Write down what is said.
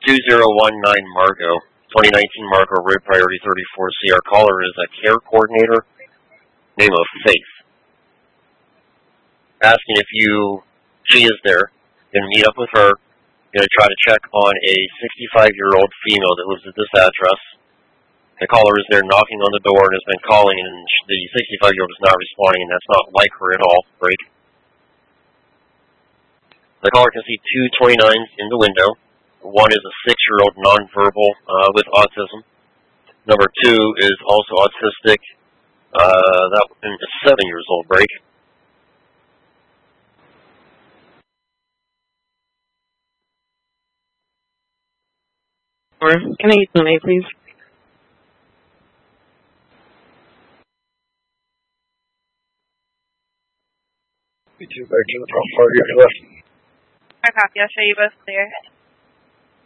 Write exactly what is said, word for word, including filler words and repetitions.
two zero one nine Margo, twenty nineteen Margo, Red Priority thirty-four C. Our caller is a care coordinator, name of Faith. Asking if you, she is there, going to meet up with her, going to try to check on a sixty-five-year-old female that lives at this address. The caller is there knocking on the door and has been calling, and the sixty-five-year-old is not responding, and that's not like her at all. Break. The caller can see two twenty-nines in the window. One is a six-year-old nonverbal uh, with autism. Number two is also autistic. Uh, that one is seven years old. Break. Can I get the name, please? Me too, back to the front part of your left. I copy. I'll show you both there.